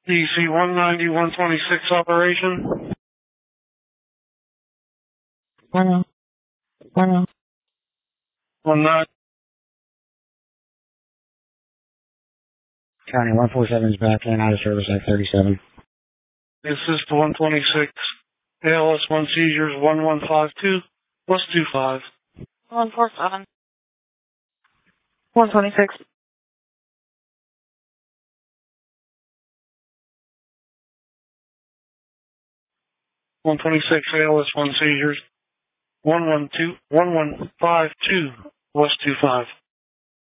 DC 190-126 operation. 19. County 147 is back in, out of service at 37. This is the 126. ALS 1 seizures 1152. West 25. 147. 126. 126 ALS 1 seizures 112 1152 West 25.